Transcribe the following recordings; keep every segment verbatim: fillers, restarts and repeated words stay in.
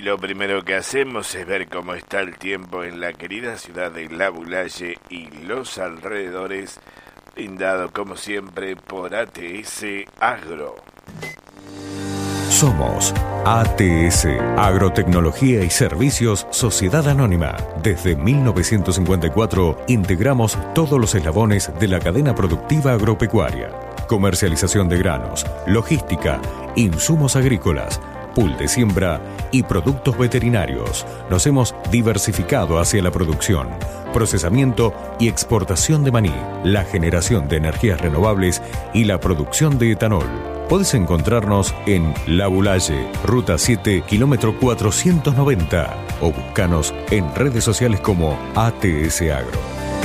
lo primero que hacemos es ver cómo está el tiempo en la querida ciudad de La Bulaye y los alrededores, brindado como siempre por A T S Agro. Somos A T S, Agrotecnología y Servicios Sociedad Anónima. Desde mil novecientos cincuenta y cuatro integramos todos los eslabones de la cadena productiva agropecuaria. Comercialización de granos, logística, insumos agrícolas, pool de siembra y productos veterinarios. Nos hemos diversificado hacia la producción, procesamiento y exportación de maní, la generación de energías renovables y la producción de etanol. Podés encontrarnos en La Bulaye, Ruta siete, kilómetro cuatrocientos noventa, o buscanos en redes sociales como A T S Agro.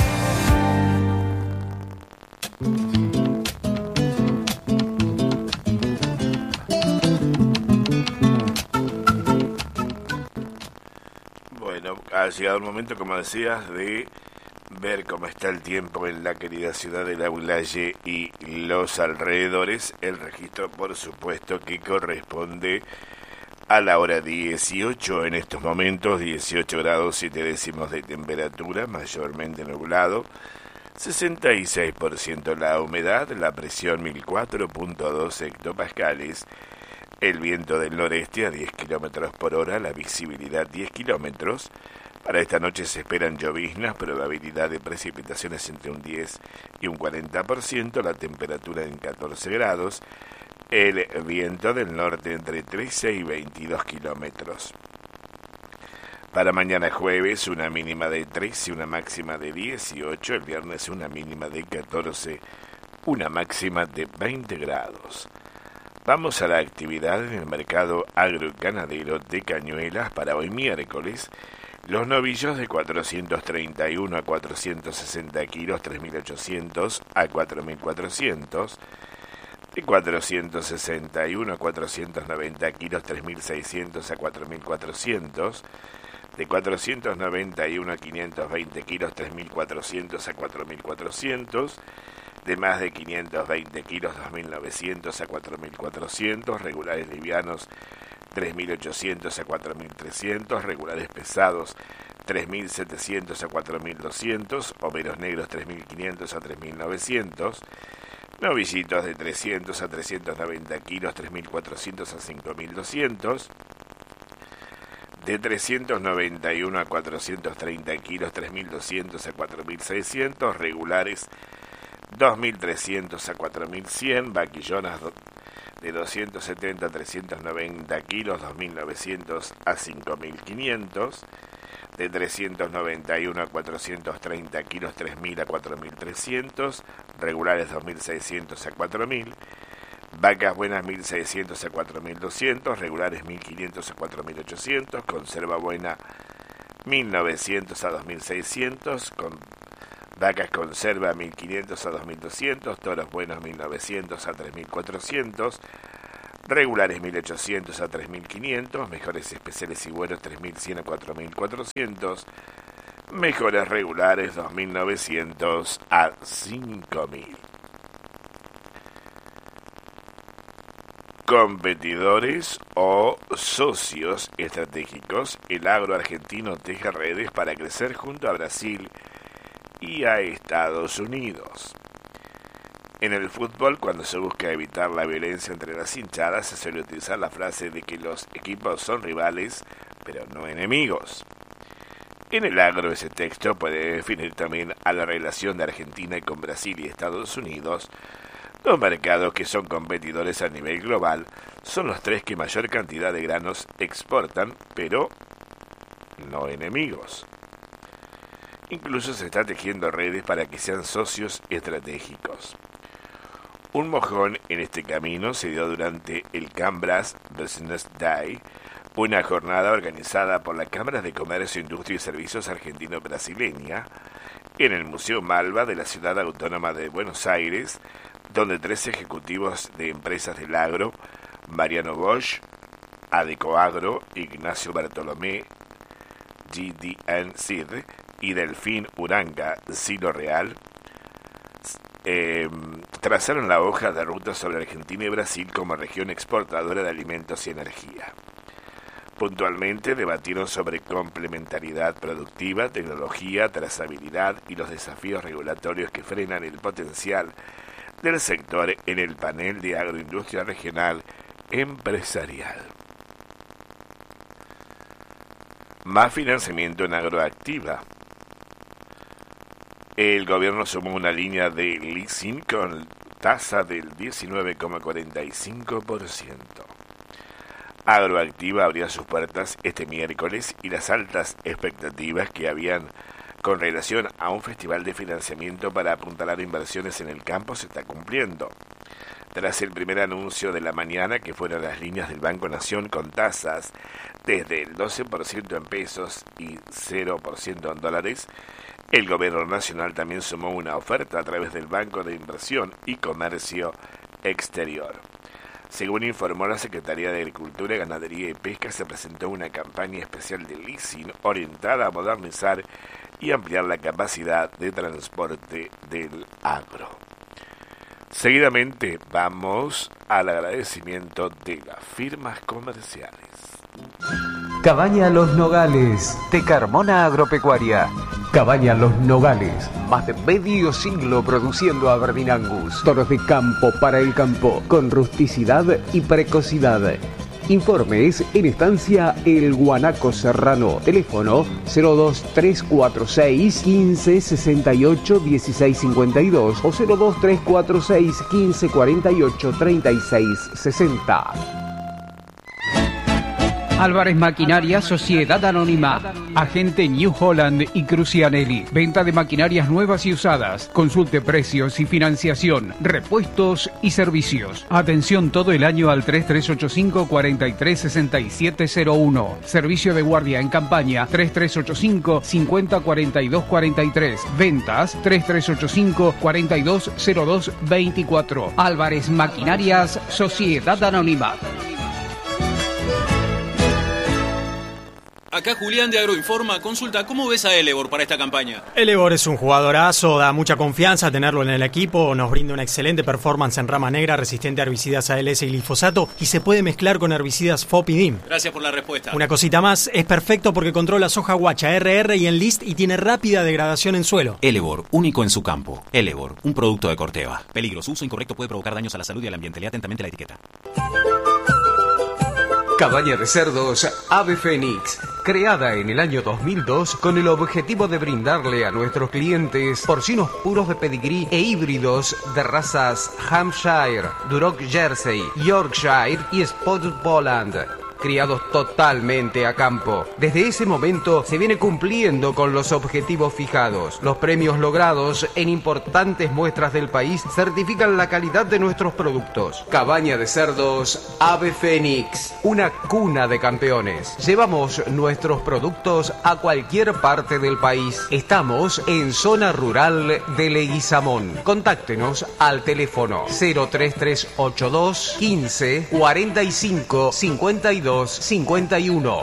Bueno, ha llegado el momento, como decías, de ver cómo está el tiempo en la querida ciudad de La Bulaye y los alrededores. El registro, por supuesto, que corresponde a la hora dieciocho en estos momentos, dieciocho grados siete décimos de temperatura, mayormente nublado, sesenta y seis por ciento la humedad, la presión mil cuatro punto dos hectopascales, el viento del noreste a diez kilómetros por hora, la visibilidad diez kilómetros. Para esta noche se esperan lloviznas, probabilidad de precipitaciones entre un diez y un cuarenta por ciento, la temperatura en catorce grados, el viento del norte entre trece y veintidós kilómetros. Para mañana jueves una mínima de trece, una máxima de dieciocho, el viernes una mínima de catorce, una máxima de veinte grados. Vamos a la actividad en el mercado agroganadero de Cañuelas para hoy miércoles. Los novillos de cuatrocientos treinta y uno a cuatrocientos sesenta kilos, tres mil ochocientos a cuatro mil cuatrocientos. De cuatrocientos sesenta y uno a cuatrocientos noventa kilos, tres mil seiscientos a cuatro mil cuatrocientos. De cuatrocientos noventa y uno a quinientos veinte kilos, tres mil cuatrocientos a cuatro mil cuatrocientos. De más de quinientos veinte kilos, dos mil novecientos a cuatro mil cuatrocientos. Regulares livianos, tres mil ochocientos a cuatro mil trescientos, regulares pesados tres mil setecientos a cuatro mil doscientos, overos negros tres mil quinientos a tres mil novecientos, novillitos de trescientos a trescientos noventa kilos, tres mil cuatrocientos a cinco mil doscientos, de trescientos noventa y uno a cuatrocientos treinta kilos, tres mil doscientos a cuatro mil seiscientos, regulares dos mil trescientos a cuatro mil cien, vaquillonas de doscientos setenta a trescientos noventa kilos, dos mil novecientos a cinco mil quinientos, de trescientos noventa y uno a cuatrocientos treinta kilos, tres mil a cuatro mil trescientos, regulares dos mil seiscientos a cuatro mil, vacas buenas mil seiscientos a cuatro mil doscientos, regulares mil quinientos a cuatro mil ochocientos, conserva buena mil novecientos a dos mil seiscientos, con vacas conserva mil quinientos a dos mil doscientos, toros buenos mil novecientos a tres mil cuatrocientos, regulares mil ochocientos a tres mil quinientos, mejores especiales y buenos tres mil cien a cuatro mil cuatrocientos, mejores regulares dos mil novecientos a cinco mil. Competidores o socios estratégicos, el agro argentino teje redes para crecer junto a Brasil y a Estados Unidos. En el fútbol, cuando se busca evitar la violencia entre las hinchadas, se suele utilizar la frase de que los equipos son rivales, pero no enemigos. En el agro, ese texto puede definir también a la relación de Argentina con Brasil y Estados Unidos. Los mercados que son competidores a nivel global son los tres que mayor cantidad de granos exportan, pero no enemigos. Incluso se está tejiendo redes para que sean socios estratégicos. Un mojón en este camino se dio durante el Cambras Business Day, una jornada organizada por la Cámara de Comercio, Industria y Servicios Argentino-Brasileña, en el Museo Malva de la Ciudad Autónoma de Buenos Aires, donde tres ejecutivos de empresas del agro, Mariano Bosch, Adecoagro, Ignacio Bartolomé, G D N C I D, y Delfín Uranga, Silo Real, eh, trazaron la hoja de ruta sobre Argentina y Brasil como región exportadora de alimentos y energía. Puntualmente debatieron sobre complementariedad productiva, tecnología, trazabilidad y los desafíos regulatorios que frenan el potencial del sector en el panel de agroindustria regional empresarial. Más financiamiento en Agroactiva. El gobierno sumó una línea de leasing con tasa del diecinueve coma cuarenta y cinco por ciento. Agroactiva abría sus puertas este miércoles y las altas expectativas que habían con relación a un festival de financiamiento para apuntalar inversiones en el campo se está cumpliendo. Tras el primer anuncio de la mañana, que fueron las líneas del Banco Nación con tasas desde el doce por ciento en pesos y cero por ciento en dólares, el Gobierno Nacional también sumó una oferta a través del Banco de Inversión y Comercio Exterior. Según informó la Secretaría de Agricultura, Ganadería y Pesca, se presentó una campaña especial de leasing orientada a modernizar y ampliar la capacidad de transporte del agro. Seguidamente vamos al agradecimiento de las firmas comerciales. Cabaña Los Nogales, de Carmona Agropecuaria. Cabaña Los Nogales, más de medio siglo produciendo Aberdeen Angus. Toros de campo para el campo, con rusticidad y precocidad. Informes en Estancia El Guanaco Serrano. Teléfono cero dos tres cuatro seis, quince sesenta y ocho, dieciséis cincuenta y dos o cero dos tres cuatro seis, quince cuarenta y ocho, treinta y seis sesenta. Álvarez Maquinaria, Sociedad Anónima, agente New Holland y Crucianelli. Venta de maquinarias nuevas y usadas. Consulte precios y financiación, repuestos y servicios. Atención todo el año al tres tres ocho cinco, cuatro tres seis siete cero uno. Servicio de guardia en campaña tres tres ocho cinco, cinco cero cuatro dos cuatro tres. Ventas tres tres ocho cinco, cuatro dos cero dos veinticuatro. Álvarez Maquinarias, Sociedad Anónima. Acá Julián de Agroinforma consulta, ¿cómo ves a Elevor para esta campaña? Elevor es un jugadorazo, da mucha confianza tenerlo en el equipo, nos brinda una excelente performance en rama negra, resistente a herbicidas A L S y glifosato y se puede mezclar con herbicidas F O P y D I M. Gracias por la respuesta. Una cosita más, es perfecto porque controla soja guacha, R R y Enlist y tiene rápida degradación en suelo. Elevor, único en su campo. Elevor, un producto de Corteva. Peligros, uso incorrecto puede provocar daños a la salud y al ambiente. Lea atentamente la etiqueta. Cabaña de cerdos Ave Fénix, creada en el año dos mil dos con el objetivo de brindarle a nuestros clientes porcinos puros de pedigrí e híbridos de razas Hampshire, Duroc Jersey, Yorkshire y Spotted Poland, criados totalmente a campo. Desde ese momento se viene cumpliendo con los objetivos fijados. Los premios logrados en importantes muestras del país certifican la calidad de nuestros productos. Cabaña de cerdos Ave Fénix, una cuna de campeones. Llevamos nuestros productos a cualquier parte del país. Estamos en zona rural de Leguizamón. Contáctenos al teléfono cero tres tres ocho dos, quince, cuarenta y cinco, cincuenta y dos cincuenta y uno.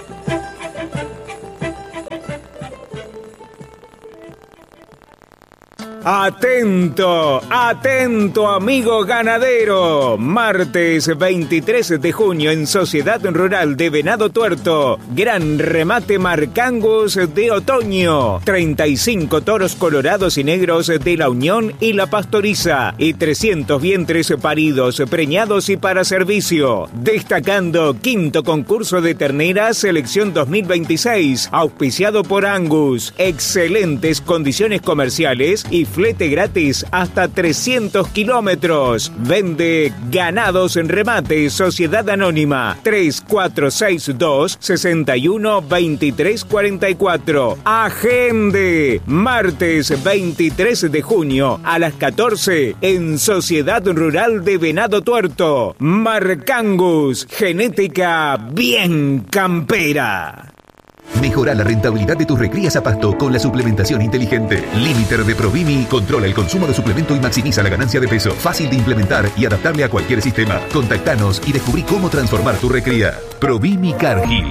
Atento, atento amigo ganadero. Martes veintitrés de junio en Sociedad Rural de Venado Tuerto. Gran remate Marcangus de otoño. treinta y cinco toros colorados y negros de la Unión y la Pastoriza. Y trescientos vientres paridos, preñados y para servicio. Destacando quinto concurso de terneras selección dos mil veintiséis. Auspiciado por Angus. Excelentes condiciones comerciales y flete gratis hasta trescientos kilómetros. Vende Ganados en Remate, Sociedad Anónima, tres cuatro seis dos, seis uno dos tres cuatro cuatro. Agende, martes veintitrés de junio a las catorce en Sociedad Rural de Venado Tuerto. Marcangus, genética bien campera. Mejora la rentabilidad de tus recrías a pasto con la suplementación inteligente. Limiter de Provimi controla el consumo de suplemento y maximiza la ganancia de peso. Fácil de implementar y adaptable a cualquier sistema. Contactanos y descubrí cómo transformar tu recría. Provimi Cargill.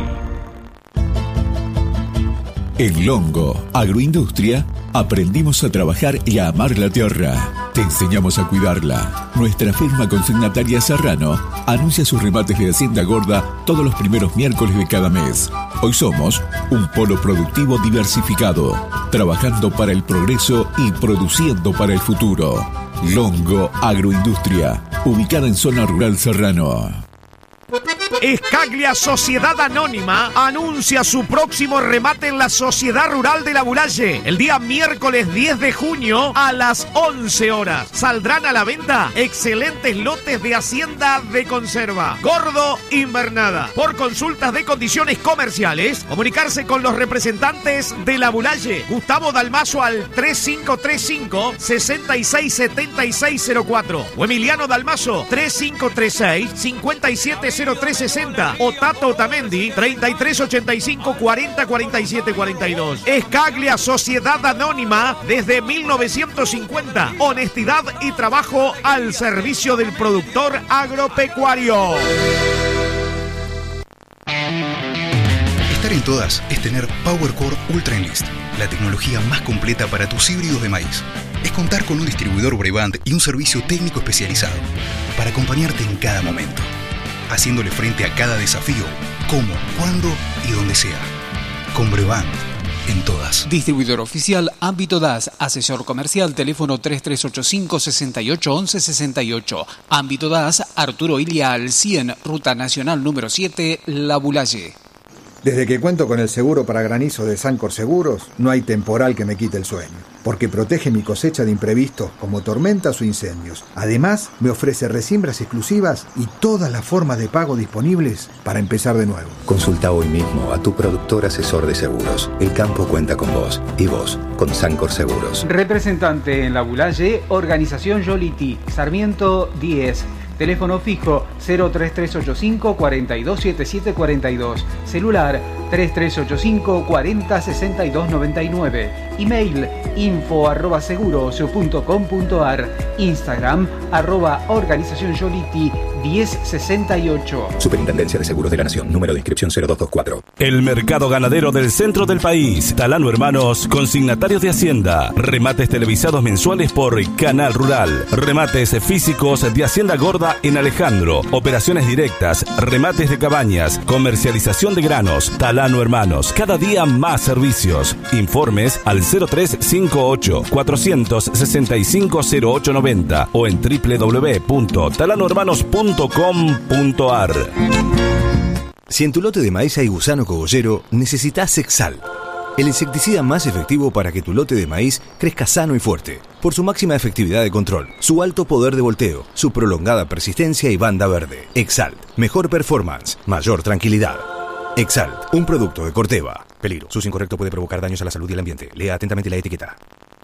En Longo Agroindustria aprendimos a trabajar y a amar la tierra. Te enseñamos a cuidarla. Nuestra firma consignataria Serrano anuncia sus remates de Hacienda Gorda todos los primeros miércoles de cada mes. Hoy somos un polo productivo diversificado, trabajando para el progreso y produciendo para el futuro. Longo Agroindustria, ubicada en zona rural Serrano. Escaglia Sociedad Anónima anuncia su próximo remate en la Sociedad Rural de la Bulaye el día miércoles diez de junio a las once horas. Saldrán a la venta excelentes lotes de hacienda de conserva, gordo invernada. Por consultas de condiciones comerciales, comunicarse con los representantes de la Bulaye. Gustavo Dalmazo al tres cinco tres cinco, seis seis siete seis cero cuatro o Emiliano Dalmazo tres cinco tres seis, cinco siete cero tres sesenta o Tato Otamendi treinta y tres ochenta y cinco cuarenta cuarenta y siete cuarenta y dos. Escaglia Sociedad Anónima desde mil novecientos cincuenta. Honestidad y trabajo al servicio del productor agropecuario. Estar en todas es tener PowerCore Ultra Enlist, la tecnología más completa para tus híbridos de maíz. Es contar con un distribuidor Brevant y un servicio técnico especializado para acompañarte en cada momento, haciéndole frente a cada desafío, como, cuándo y donde sea. Con Brevant, en todas. Distribuidor oficial Ámbito D A S, asesor comercial, teléfono tres tres ocho cinco, seis ocho uno uno seis ocho. Ámbito D A S, Arturo Ilia al cien, Ruta Nacional número siete, La Bulaye. Desde que cuento con el seguro para granizo de Sancor Seguros, no hay temporal que me quite el sueño, porque protege mi cosecha de imprevistos como tormentas o incendios. Además, me ofrece resiembras exclusivas y todas las formas de pago disponibles para empezar de nuevo. Consulta hoy mismo a tu productor asesor de seguros. El campo cuenta con vos y vos con Sancor Seguros. Representante en La Bulaye, Organización Yoliti, Sarmiento diez. Teléfono fijo cero tres tres ocho cinco, cuatro dos siete siete cuatro dos. Celular tres tres ocho cinco, cuarenta sesenta y dos noventa y nueve. Email info arroba seguros punto com punto ar. Instagram arroba organización Yoliti diez sesenta y ocho. Superintendencia de Seguros de la Nación. Número de inscripción cero dos dos cuatro. El mercado ganadero del centro del país. Talano Hermanos, consignatarios de Hacienda. Remates televisados mensuales por Canal Rural. Remates físicos de Hacienda Gorda en Alejandro. Operaciones directas, remates de cabañas, comercialización de granos. Talano Hermanos, cada día más servicios. Informes al cero tres cinco ocho, cuatro seis cinco, cero ocho nueve cero o en doble u doble u doble u punto talano hermanos punto com punto ar. Si en tu lote de maíz hay gusano cogollero, necesitas Exal, el insecticida más efectivo para que tu lote de maíz crezca sano y fuerte, por su máxima efectividad de control, su alto poder de volteo, su prolongada persistencia y banda verde. Exalt, mejor performance, mayor tranquilidad. Exalt, un producto de Corteva. Peligro, su uso incorrecto puede provocar daños a la salud y el ambiente. Lea atentamente la etiqueta.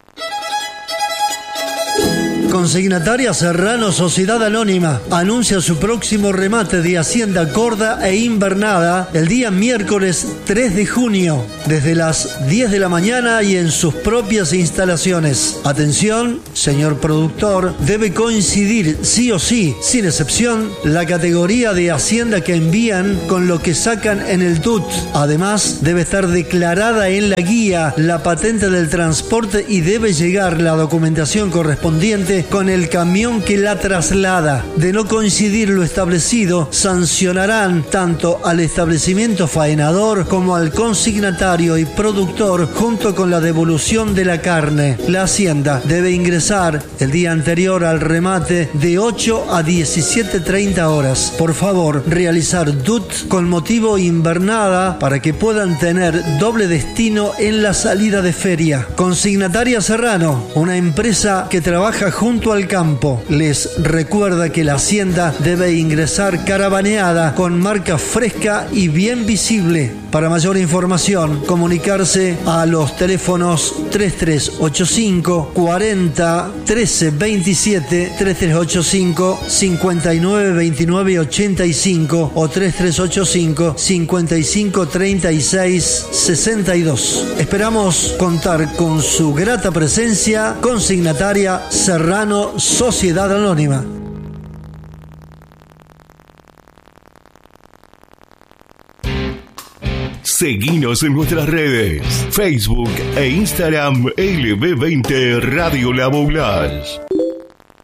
Consignataria Serrano Sociedad Anónima anuncia su próximo remate de Hacienda Gorda e Invernada el día miércoles tres de junio, desde las diez de la mañana y en sus propias instalaciones. Atención, señor productor, debe coincidir sí o sí, sin excepción, la categoría de Hacienda que envían con lo que sacan en el T U T. Además, debe estar declarada en la guía la patente del transporte y debe llegar la documentación correspondiente con el camión que la traslada. De no coincidir lo establecido, sancionarán tanto al establecimiento faenador como al consignatario y productor junto con la devolución de la carne. La hacienda debe ingresar el día anterior al remate de ocho a diecisiete treinta horas. Por favor, realizar D U T con motivo invernada para que puedan tener doble destino en la salida de feria. Consignataria Serrano, una empresa que trabaja junto al campo, les recuerda que la hacienda debe ingresar caravaneada con marca fresca y bien visible. Para mayor información, comunicarse a los teléfonos tres tres ocho cinco, cuarenta, trece veintisiete, tres tres ocho cinco, cincuenta y nueve veintinueve ochenta y cinco o tres tres ocho cinco, cincuenta y cinco treinta y seis sesenta y dos. Esperamos contar con su grata presencia. Consignataria Serrano Sociedad Anónima. Seguinos en nuestras redes, Facebook e Instagram L B veinte Radio La Boulas.